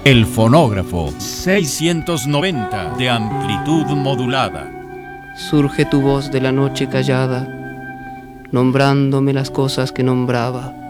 El fonógrafo 690 de amplitud modulada. Surge tu voz de la noche callada, nombrándome las cosas que nombraba.